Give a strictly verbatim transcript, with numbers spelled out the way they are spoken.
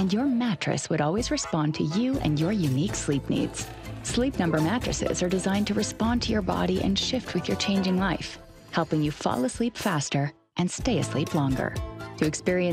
and your mattress would always respond to you and your unique sleep needs. Sleep Number mattresses are designed to respond to your body and shift with your changing life, helping you fall asleep faster and stay asleep longer. To experience